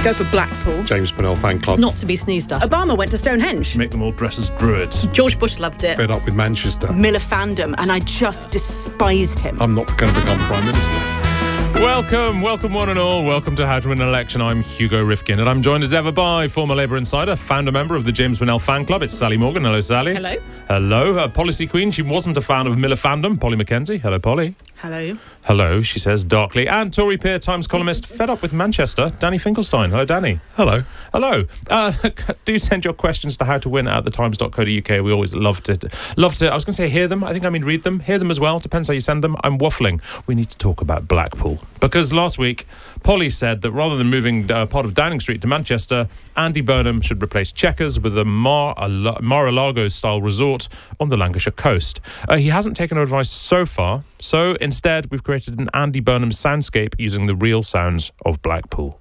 Go for Blackpool. James Bonnell fan club. Not to be sneezed at. Obama went to Stonehenge. Make them all dress as druids. George Bush loved it. Fed up with Manchester. Miller fandom, and I just despised him. I'm not going to become Prime Minister. Welcome one and all. Welcome to How to Win an Election. I'm Hugo Rifkin, and I'm joined as ever by former Labour insider, founder member of the James Bonnell fan club. It's Sally Morgan. Hello, Sally. Hello. Hello. Policy queen. She wasn't a fan of Miller fandom. Polly Mackenzie. Hello, Polly. Hello. Hello, she says darkly. And Tory peer Times columnist, fed up with Manchester, Danny Finkelstein. Hello, Danny. Hello. Hello. Do send your questions to howtowin@thetimes.co.uk. We always love to. I was going to say hear them. I think I mean read them. Hear them as well. Depends how you send them. I'm waffling. We need to talk about Blackpool. Because last week, Polly said that rather than moving part of Downing Street to Manchester, Andy Burnham should replace Chequers with a Mar-a-Lago-style resort on the Lancashire coast. He hasn't taken our advice so far, so instead we've created an Andy Burnham soundscape using the real sounds of Blackpool.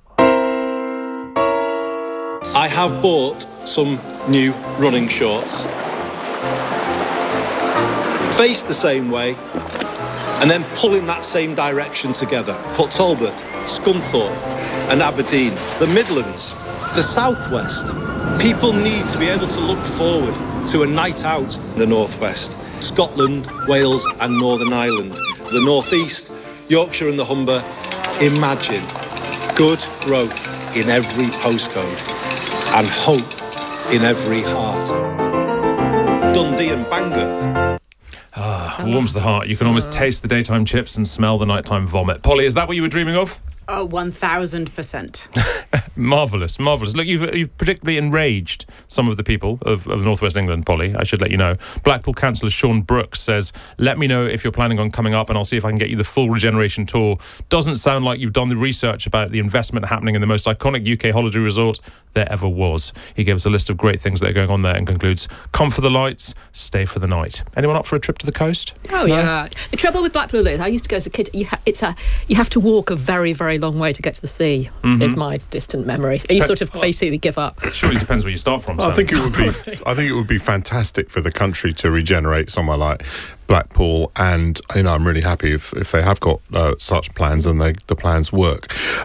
I have bought some new running shorts. Face the same way, and then pull in that same direction together. Put Talbot, Scunthorpe and Aberdeen, the Midlands, the Southwest. People need to be able to look forward to a night out in the Northwest. Scotland, Wales and Northern Ireland. The Northeast, Yorkshire and the Humber. Imagine good growth in every postcode and hope in every heart. Dundee and Bangor. Warms the heart. You can almost taste the daytime chips and smell the nighttime vomit. Polly, is that what you were dreaming of? Oh, 1,000%. Marvellous, marvellous. Look, you've predictably enraged some of the people of North West England, Polly, I should let you know. Blackpool councillor Sean Brooks says, let me know if you're planning on coming up and I'll see if I can get you the full regeneration tour. Doesn't sound like you've done the research about the investment happening in the most iconic UK holiday resort there ever was. He gave us a list of great things that are going on there and concludes, come for the lights, stay for the night. Anyone up for a trip to the coast? Oh, no? Yeah. The trouble with Blackpool is, I used to go as a kid, you have to walk a very, very long way to get to the sea, is my distant memory. You sort of basically give up. Surely depends where you start from. I think it would be fantastic for the country to regenerate somewhere like Blackpool, and I'm really happy if they have got such plans and the plans work.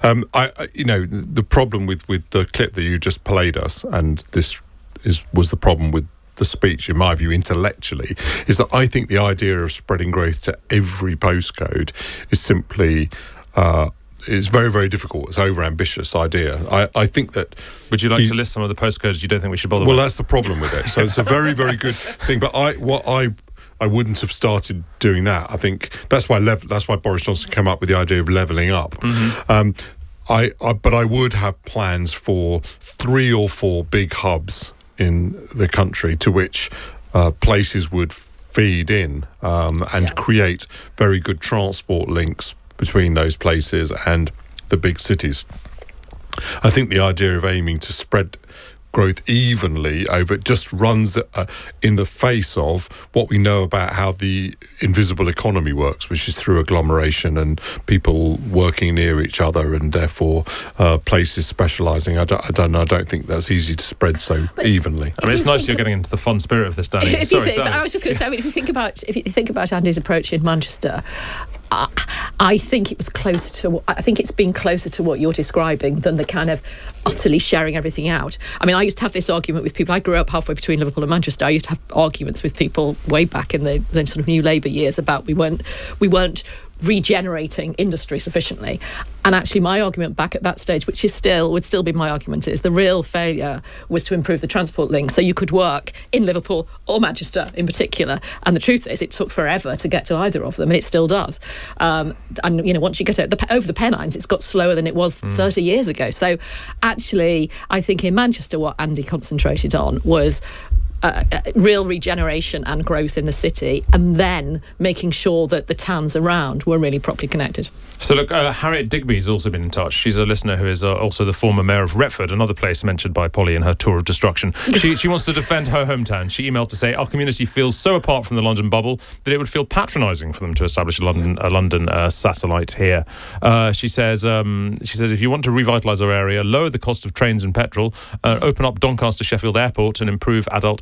The problem with the clip that you just played us, and this was the problem with the speech, in my view, intellectually, is that I think the idea of spreading growth to every postcode is simply it's very, very difficult. It's an over-ambitious idea. I think that... Would you like to list some of the postcodes you don't think we should bother with? Well, that's the problem with it. So it's a very, very good thing. But I wouldn't have started doing that. I think that's why Boris Johnson came up with the idea of levelling up. Mm-hmm. But I would have plans for 3 or 4 big hubs in the country to which places would feed in and create very good transport links between those places and the big cities. I think the idea of aiming to spread growth evenly over just runs in the face of what we know about how the invisible economy works, which is through agglomeration and people working near each other, and therefore places specialising. I don't think that's easy to spread so evenly. I mean, it's nice you're getting into the fun spirit of this, Danny. But I was just going to say, if you think about Andy's approach in Manchester, I think it was closer to. I think it's been closer to what you're describing than the kind of utterly sharing everything out. I mean, I used to have this argument with people. I grew up halfway between Liverpool and Manchester. I used to have arguments with people way back in the sort of New Labour years about we weren't regenerating industry sufficiently. And actually my argument back at that stage, which would still be my argument, is the real failure was to improve the transport links so you could work in Liverpool or Manchester in particular. And the truth is it took forever to get to either of them, and it still does. And once you get over the Pennines, it's got slower than it was 30 years ago. So actually I think in Manchester what Andy concentrated on was real regeneration and growth in the city, and then making sure that the towns around were really properly connected. So look, Harriet Digby's also been in touch. She's a listener who is also the former mayor of Retford, another place mentioned by Polly in her tour of destruction. She wants to defend her hometown. She emailed to say, our community feels so apart from the London bubble that it would feel patronising for them to establish a London satellite here. She says, if you want to revitalise our area, lower the cost of trains and petrol, open up Doncaster Sheffield Airport and improve adult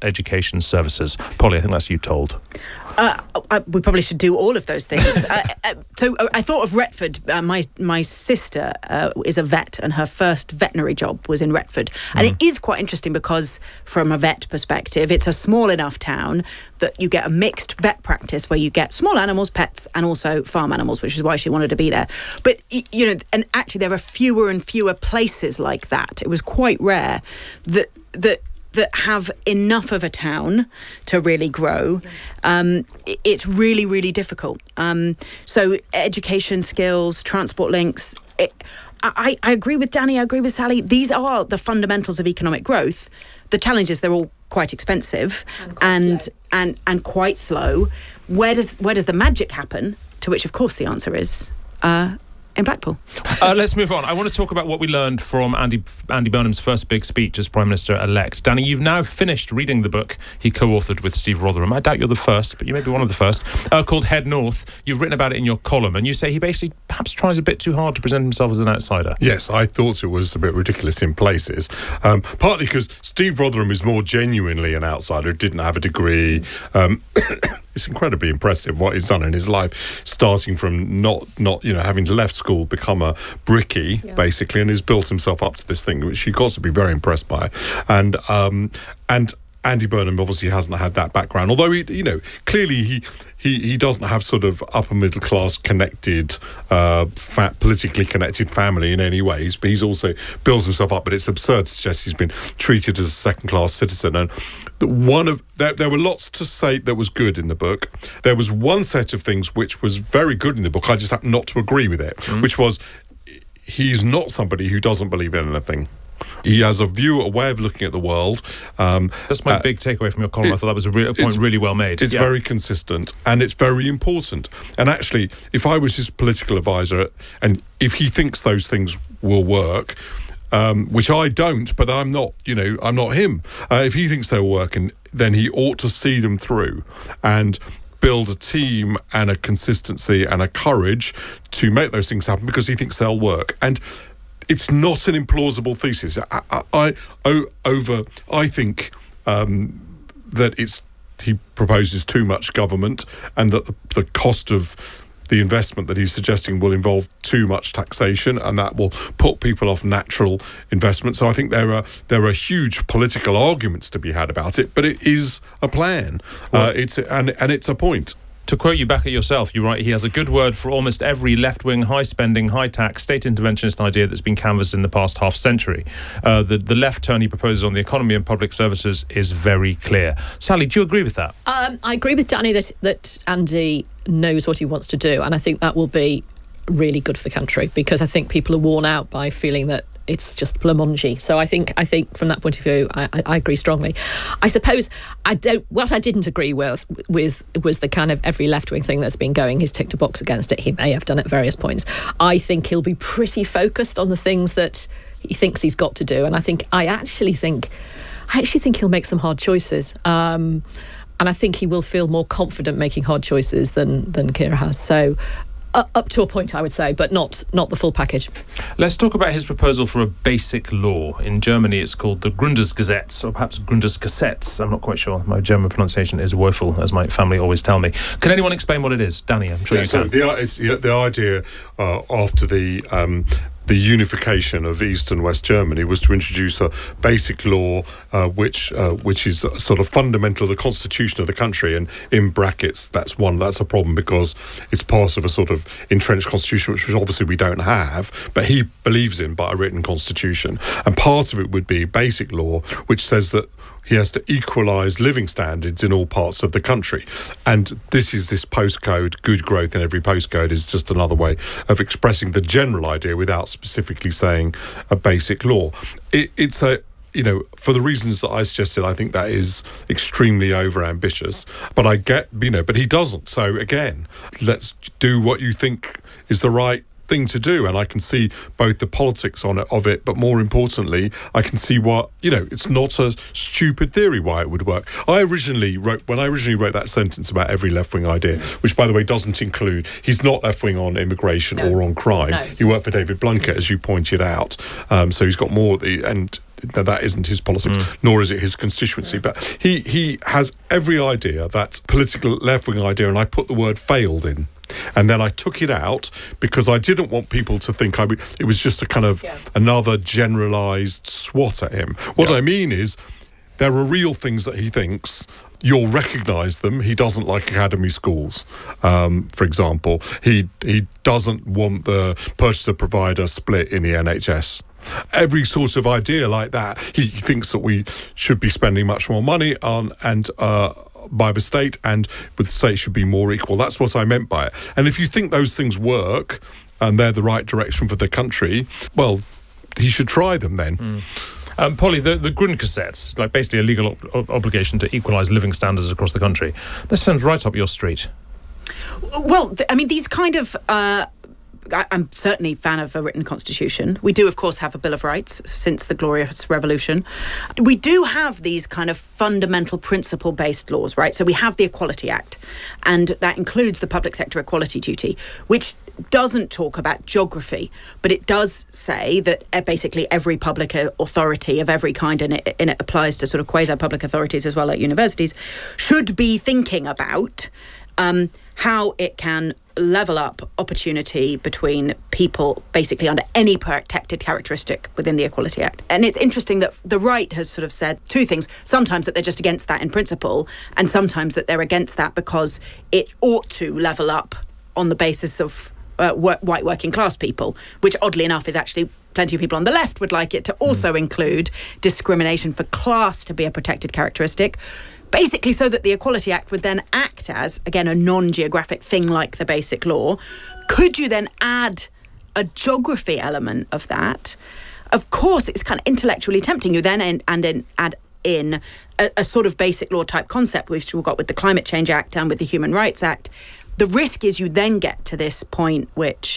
education services. Polly, I think that's you told. We probably should do all of those things. So I thought of Retford. My sister is a vet, and her first veterinary job was in Retford. And it is quite interesting because, from a vet perspective, it's a small enough town that you get a mixed vet practice where you get small animals, pets, and also farm animals, which is why she wanted to be there. But, you know, and actually there are fewer and fewer places like that. It was quite rare that have enough of a town to really grow. It's really, really difficult. So education skills, transport links. I agree with Danny, I agree with Sally. These are the fundamentals of economic growth. The challenge is they're all quite expensive and quite slow. Where does the magic happen? To which, of course, the answer is in Blackpool. Let's move on. I want to talk about what we learned from Andy Burnham's first big speech as Prime Minister-elect. Danny, you've now finished reading the book he co-authored with Steve Rotherham. I doubt you're the first, but you may be one of the first, called Head North. You've written about it in your column, and you say he basically perhaps tries a bit too hard to present himself as an outsider. Yes, I thought it was a bit ridiculous in places, partly because Steve Rotherham is more genuinely an outsider, didn't have a degree. It's incredibly impressive what he's done in his life, starting from not having left school, become a brickie, basically, and has built himself up to this thing, which you've got to be very impressed by. And Andy Burnham obviously hasn't had that background, although clearly he doesn't have sort of upper middle class connected, politically connected family in any ways, but he's also builds himself up. But it's absurd to suggest he's been treated as a second class citizen. And there were lots to say that was good in the book. There was one set of things which was very good in the book. I just happen not to agree with it, which was he's not somebody who doesn't believe in anything. He has a way of looking at the world. That's my big takeaway from your column. I thought that was a point really well made. It's very consistent and it's very important. And actually, if I was his political advisor, and if he thinks those things will work, which I don't, but I'm not him. If he thinks they'll work, then he ought to see them through and build a team and a consistency and a courage to make those things happen because he thinks they'll work. And it's not an implausible thesis. I think that he proposes too much government, and that the cost of the investment that he's suggesting will involve too much taxation, and that will put people off natural investment. So I think there are huge political arguments to be had about it, but it is a plan. It's a point. To quote you back at yourself, you write, he has a good word for almost every left-wing, high-spending, high-tax, state interventionist idea that's been canvassed in the past half-century. The left turn he proposes on the economy and public services is very clear. Sally, do you agree with that? I agree with Danny that Andy knows what he wants to do, and I think that will be really good for the country, because I think people are worn out by feeling that it's just blamongy. So I think from that point of view, I agree strongly. I suppose what I didn't agree with was the kind of every left-wing thing that's been going. He's ticked a box against it. He may have done at various points. I think he'll be pretty focused on the things that he thinks he's got to do. And I actually think he'll make some hard choices. And I think he will feel more confident making hard choices than Keir has. So up to a point, I would say, but not the full package. Let's talk about his proposal for a basic law. In Germany, it's called the Grundgesetz, or perhaps Grundgesetz. I'm not quite sure. My German pronunciation is woeful, as my family always tell me. Can anyone explain what it is? Danny, I'm sure you can. So the idea after the unification of East and West Germany was to introduce a basic law which is sort of fundamental to the constitution of the country, and in brackets that's a problem because it's part of a sort of entrenched constitution, which obviously we don't have, but he believes in by a written constitution. And part of it would be basic law, which says that he has to equalise living standards in all parts of the country. And this postcode, good growth in every postcode, is just another way of expressing the general idea without specifically saying a basic law. It's for the reasons that I suggested, I think that is extremely overambitious. But I get, but he doesn't. So again, let's do what you think is the right thing to do, and I can see both the politics of it, but more importantly, I can see what it's not a stupid theory why it would work. When I originally wrote that sentence about every left-wing idea, which by the way doesn't include, he's not left-wing on immigration or on crime. No, he worked for David Blunkett, as you pointed out, so he's got more, and that isn't his politics, nor is it his constituency. But he has every idea, that political left-wing idea, and I put the word failed in. And then I took it out because I didn't want people to think it was just a kind of another generalised swat at him. What I mean is, there are real things that he thinks. You'll recognise them. He doesn't like academy schools, for example. He doesn't want the purchaser-provider split in the NHS. Every sort of idea like that, he thinks that we should be spending much more money on by the state, and with the state should be more equal. That's what I meant by it. And if you think those things work and they're the right direction for the country, well, he should try them then. Polly, the Grundgesetz, like basically a legal obligation to equalise living standards across the country, that sounds right up your street. Well, I mean, these kind of... I'm certainly a fan of a written constitution. We do, of course, have a Bill of Rights since the Glorious Revolution. We do have these kind of fundamental principle-based laws, right? So we have the Equality Act, and that includes the public sector equality duty, which doesn't talk about geography, but it does say that basically every public authority of every kind, and it applies to sort of quasi-public authorities as well, like universities, should be thinking about how it can level up opportunity between people basically under any protected characteristic within the Equality Act. And it's interesting that the right has sort of said two things. Sometimes that they're just against that in principle, and sometimes that they're against that because it ought to level up on the basis of white working class people, which oddly enough is actually plenty of people on the left would like it to also include discrimination for class to be a protected characteristic. Basically so that the Equality Act would then act as, again, a non-geographic thing like the Basic Law. Could you then add a geography element of that? Of course, it's kind of intellectually tempting. You then add in a sort of Basic Law type concept, which we've got with the Climate Change Act and with the Human Rights Act. The risk is you then get to this point which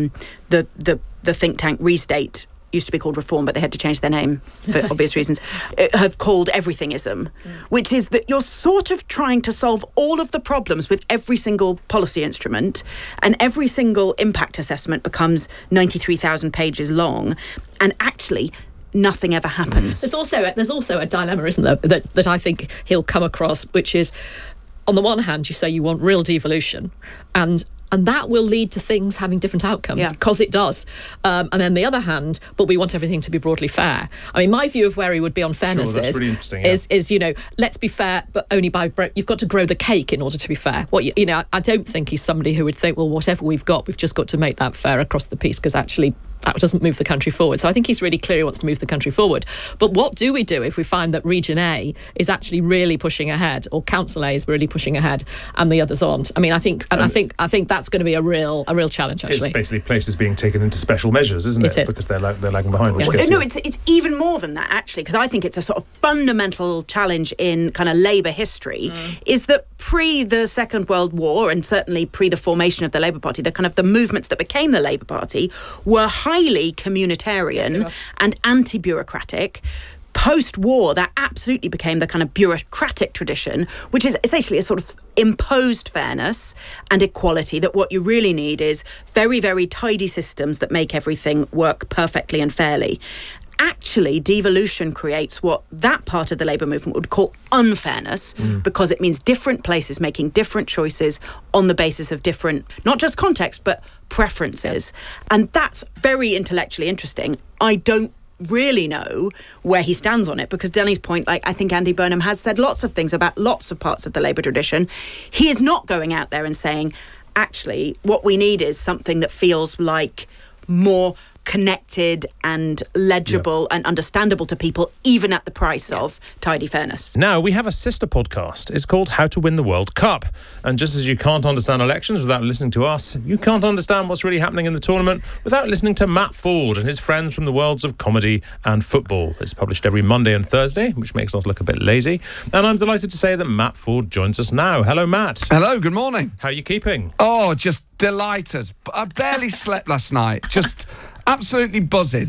the think tank Restate, used to be called Reform, but they had to change their name for obvious reasons, have called everythingism, which is that you're sort of trying to solve all of the problems with every single policy instrument, and every single impact assessment becomes 93,000 pages long, and actually nothing ever happens. There's also a dilemma, isn't there, that I think he'll come across, which is, on the one hand, you say you want real devolution, and that will lead to things having different outcomes, because it does. And then the other hand, but we want everything to be broadly fair. I mean, my view of where he would be on fairness really is, you know, let's be fair, but only by you've got to grow the cake in order to be fair. You know, I don't think he's somebody who would think, well, whatever we've got, we've just got to make that fair across the piece, because actually that doesn't move the country forward. So I think he's really clear he wants to move the country forward. But what do we do if we find that Region A is actually really pushing ahead, or Council A is really pushing ahead, and the others aren't? I mean, I think that's going to be a real challenge. Actually, it's basically places being taken into special measures, isn't it? It is. Because they're lagging behind. It's even more than that, actually, because I think it's a sort of fundamental challenge in kind of Labour history, is that pre the Second World War, and certainly pre the formation of the Labour Party, the movements that became the Labour Party were highly communitarian and anti-bureaucratic. Post-war, that absolutely became the kind of bureaucratic tradition, which is essentially a sort of imposed fairness and equality, that what you really need is very, very tidy systems that make everything work perfectly and fairly. Actually, devolution creates what that part of the Labour movement would call unfairness, because it means different places making different choices on the basis of different, not just context, but preferences. And that's very intellectually interesting. I don't really know where he stands on it, because Danny's point, like, I think Andy Burnham has said lots of things about lots of parts of the Labour tradition. He is not going out there and saying, actually, what we need is something that feels like more connected and legible and understandable to people, even at the price of tidy fairness. Now, we have a sister podcast. It's called How to Win the World Cup. And just as you can't understand elections without listening to us, you can't understand what's really happening in the tournament without listening to Matt Ford and his friends from the worlds of comedy and football. It's published every Monday and Thursday, which makes us look a bit lazy. And I'm delighted to say that Matt Ford joins us now. Hello, Matt. Hello, good morning. How are you keeping? Oh, just delighted. I barely slept last night. Just absolutely buzzing.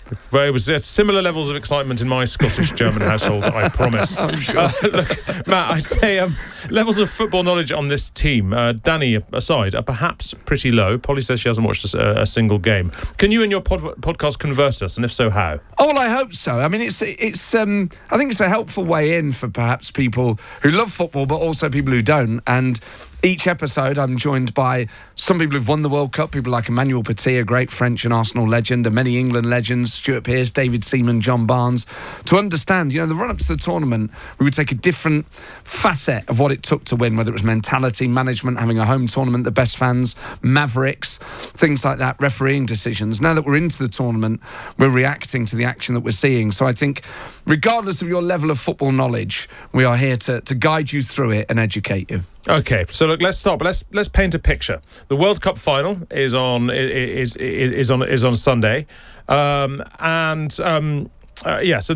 Well, it was similar levels of excitement in my Scottish German household, I promise. Look, Matt, I'd say levels of football knowledge on this team, Danny aside, are perhaps pretty low. Polly says she hasn't watched a single game. Can you and your podcast convert us, and if so, how? Oh, well, I hope so. I mean, it's. I think it's a helpful way in for perhaps people who love football, but also people who don't. And each episode, I'm joined by some people who've won the World Cup, people like Emmanuel Petit, a great French and Arsenal legend, and many England legends, Stuart Pearce, David Seaman, John Barnes, to understand, the run-up to the tournament, we would take a different facet of what it took to win, whether it was mentality, management, having a home tournament, the best fans, mavericks, things like that, refereeing decisions. Now that we're into the tournament, we're reacting to the action that we're seeing. So I think, regardless of your level of football knowledge, we are here to guide you through it and educate you. Okay, so look, let's start. But let's paint a picture. The World Cup final is on Sunday, So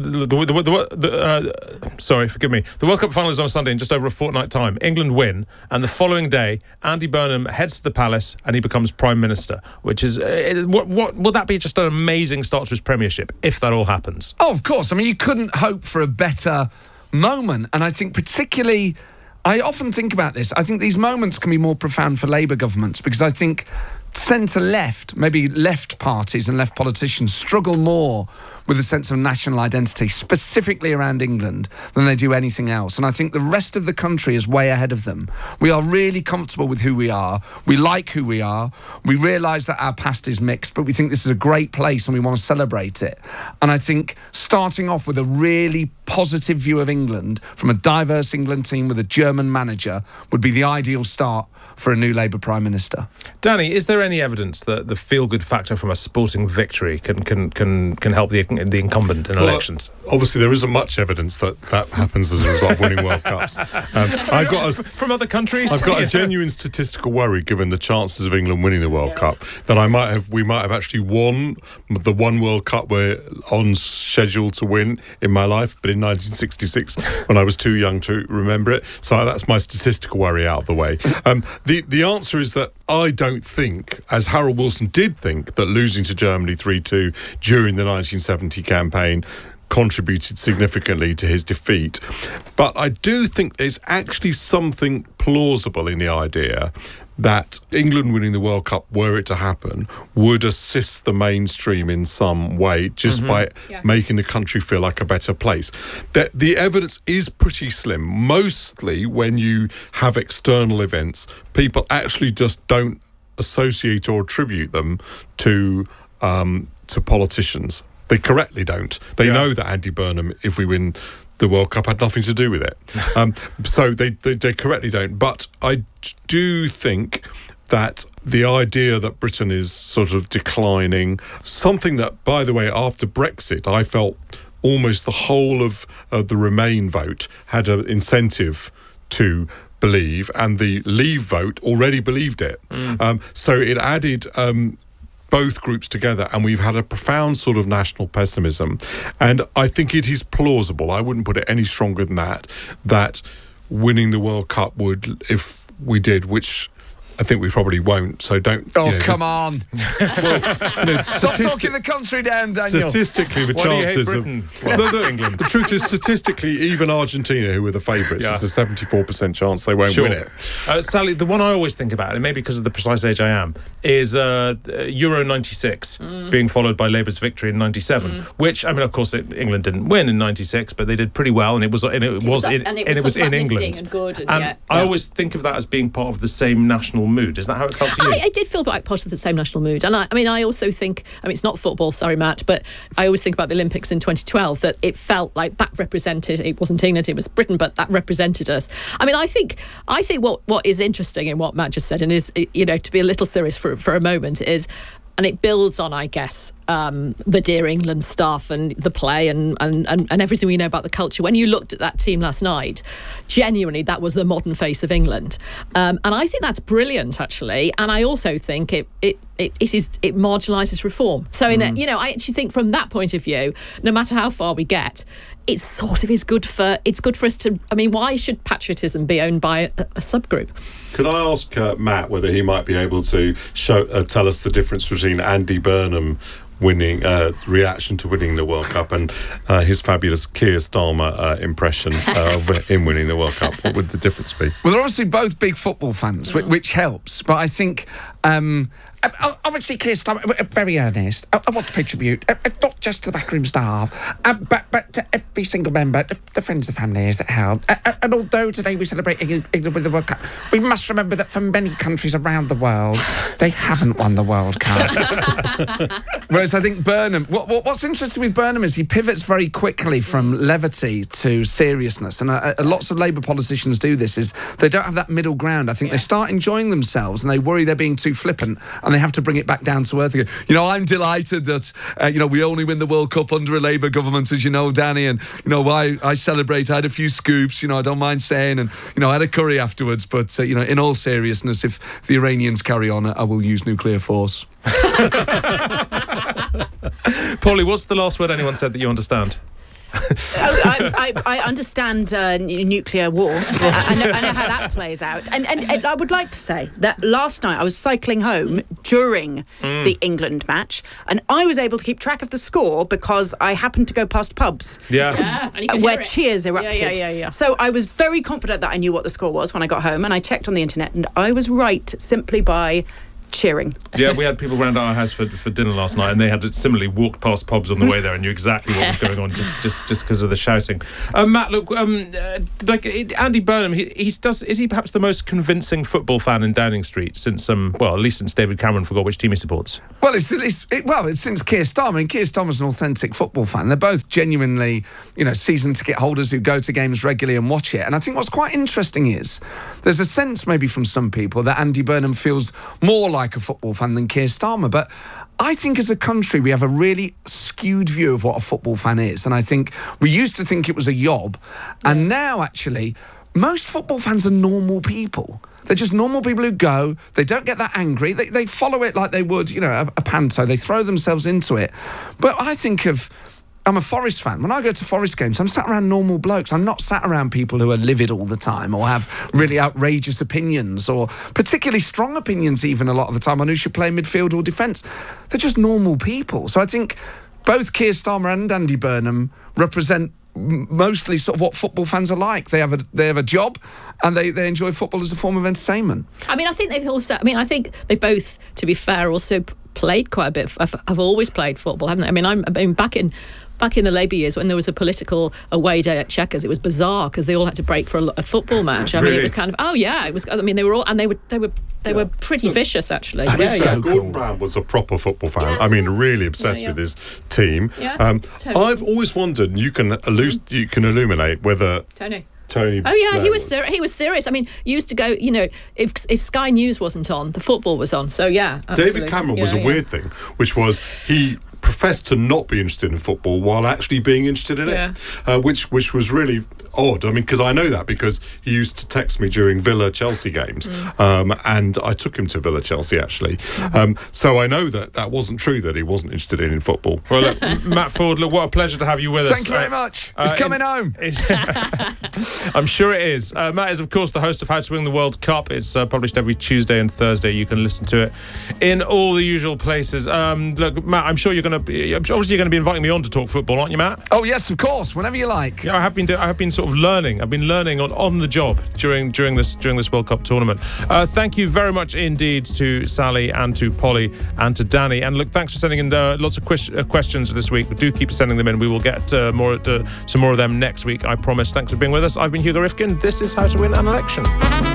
sorry, forgive me. The World Cup final is on Sunday in just over a fortnight time. England win, and the following day, Andy Burnham heads to the palace and he becomes Prime Minister. Which is what will that be? Just an amazing start to his premiership if that all happens. Oh, of course. I mean, you couldn't hope for a better moment, and I think particularly. I often think about this. I think these moments can be more profound for Labour governments because I think centre-left, maybe left parties and left politicians struggle more with a sense of national identity, specifically around England, than they do anything else. And I think the rest of the country is way ahead of them. We are really comfortable with who we are. We like who we are. We realise that our past is mixed, but we think this is a great place and we want to celebrate it. And I think starting off with a really positive view of England from a diverse England team with a German manager would be the ideal start for a new Labour Prime Minister. Danny, is there any evidence that the feel-good factor from a sporting victory can help the incumbent in elections? Obviously, there isn't much evidence that happens as a result of winning World Cups. From other countries, I've got a genuine statistical worry, given the chances of England winning the World Cup, that we might have actually won the one World Cup we're on schedule to win in my life, but in 1966 when I was too young to remember it. So that's my statistical worry out of the way. The answer is that I don't think, as Harold Wilson did think, that losing to Germany 3-2 during the 1970 campaign contributed significantly to his defeat. But I do think there's actually something plausible in the idea that England winning the World Cup, were it to happen, would assist the mainstream in some way just by making the country feel like a better place. The evidence is pretty slim. Mostly when you have external events, people actually just don't associate or attribute them to politicians. They correctly don't. They know that Andy Burnham, if we win the World Cup, had nothing to do with it. So they correctly don't. But I do think that the idea that Britain is sort of declining, something that, by the way, after Brexit, I felt almost the whole of the Remain vote had an incentive to believe, and the Leave vote already believed it. So it added both groups together, and we've had a profound sort of national pessimism. And I think it is plausible, I wouldn't put it any stronger than that winning the World Cup would, if we did, which I think we probably won't, so don't... Oh, come on. Stop talking the country down, Daniel. Statistically, the chances of... England. The truth is, statistically, even Argentina, who were the favourites, there's a 74% chance they won't win it. Sally, the one I always think about, and maybe because of the precise age I am, is Euro 96 being followed by Labour's victory in 97, which, I mean, of course, England didn't win in 96, but they did pretty well, and it was in England. And good, I always think of that as being part of the same national mood. Is that how it felt to you? I did feel like part of the same national mood. And I also think, it's not football, sorry, Matt, but I always think about the Olympics in 2012, that it felt like that represented, it wasn't England, it was Britain, but that represented us. I think what is interesting in what Matt just said, and is, to be a little serious for a moment, is, and it builds on, I guess, the Dear England stuff and the play and everything we know about the culture. When you looked at that team last night, genuinely, that was the modern face of England. And I think that's brilliant, actually. And I also think it marginalises reform. So, I actually think from that point of view, no matter how far we get, it sort of is good for us to... why should patriotism be owned by a subgroup? Could I ask Matt whether he might be able to tell us the difference between Andy Burnham winning reaction to winning the World Cup and his fabulous Keir Starmer impression of him winning the World Cup, what would the difference be? Well, they're obviously both big football fans, which helps. But I think, obviously, Keir Starmer, very earnest. I want to pay tribute, not just to the backroom staff, but to every single member, the friends, the families that helped. And although today we celebrate England with the World Cup, we must remember that for many countries around the world, they haven't won the World Cup. Whereas I think Burnham, what's interesting with Burnham is he pivots very quickly from levity to seriousness. And lots of Labour politicians do this, is they don't have that middle ground. I think they start enjoying themselves and they worry they're being too flippant and they have to bring it back down to earth again. You know, I'm delighted that, we only win the World Cup under a Labour government, as you know, Danny, and, I celebrate. I had a few scoops, I don't mind saying, and, I had a curry afterwards, but, in all seriousness, if the Iranians carry on, I will use nuclear force. Paulie, what's the last word anyone said that you understand? I understand nuclear war. I know how that plays out. And I would like to say that last night I was cycling home during the England match, and I was able to keep track of the score because I happened to go past pubs where cheers erupted. Yeah. So I was very confident that I knew what the score was when I got home, and I checked on the internet, and I was right simply by cheering. Yeah, we had people around our house for dinner last night, and they had similarly walked past pubs on the way there and knew exactly what was going on just because of the shouting. Matt, look, Andy Burnham, is he perhaps the most convincing football fan in Downing Street since at least since David Cameron forgot which team he supports? Well, it's since Keir Starmer. I mean, Keir Starmer's an authentic football fan. They're both genuinely, season ticket holders who go to games regularly and watch it. And I think what's quite interesting is there's a sense maybe from some people that Andy Burnham feels more like a football fan than Keir Starmer, but I think as a country we have a really skewed view of what a football fan is, and I think we used to think it was a yob, and now actually most football fans are normal people. They're just normal people who go, they don't get that angry, they follow it like they would, a panto, they throw themselves into it. But I'm a Forest fan. When I go to Forest games, I'm sat around normal blokes. I'm not sat around people who are livid all the time or have really outrageous opinions or particularly strong opinions even a lot of the time on who should play midfield or defence. They're just normal people. So I think both Keir Starmer and Andy Burnham represent mostly sort of what football fans are like. They have a job and they enjoy football as a form of entertainment. I think I think they both, to be fair, also played quite a bit. Have always played football, haven't they? I mean, back in the Labour years when there was a political away day at Chequers, it was bizarre because they all had to break for a football match. I mean, it was kind of it was. I mean, they were all, and they were pretty vicious actually. Gordon Brown was a proper football fan. Yeah. I mean, really obsessed with his team. Yeah, totally. I've always wondered. You can illuminate whether Tony. Oh yeah, he was serious. I mean, you used to go. If Sky News wasn't on, the football was on. So yeah, absolutely. David Cameron was a weird thing, which was he professed to not be interested in football while actually being interested in it, which was really odd. I mean, because I know that because he used to text me during Villa-Chelsea games, and I took him to Villa-Chelsea actually. So I know that wasn't true, that he wasn't interested in football. Well, look, Matt Forde, look, what a pleasure to have you with us. Thank you very much. It's coming home. I'm sure it is. Matt is, of course, the host of How to Win the World Cup. It's published every Tuesday and Thursday. You can listen to it in all the usual places. Look, Matt, I'm sure you're going to be inviting me on to talk football, aren't you, Matt? Oh yes, of course. Whenever you like. Yeah, I have been sort of learning. I've been learning on the job during this World Cup tournament. Thank you very much indeed to Sally and to Polly and to Danny. And look, thanks for sending in lots of questions this week. Do keep sending them in. We will get some more of them next week, I promise. Thanks for being with us. I've been Hugo Rifkin. This is How to Win an Election.